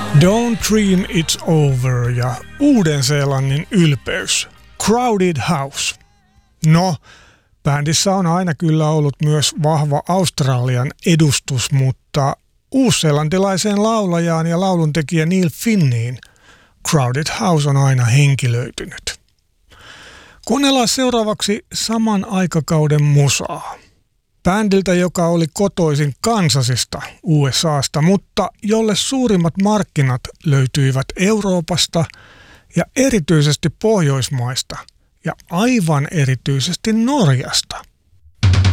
Don't Dream It's Over ja Uuden-Seelannin ylpeys, Crowded House. No, bändissä on aina kyllä ollut myös vahva Australian edustus, mutta uusseelantilaiseen laulajaan ja lauluntekijä Neil Finniin Crowded House on aina henkilöitynyt. Kuunnellaan seuraavaksi saman aikakauden musaa. Bändiltä, joka oli kotoisin Kansasista, USAsta, mutta jolle suurimmat markkinat löytyivät Euroopasta ja erityisesti Pohjoismaista ja aivan erityisesti Norjasta.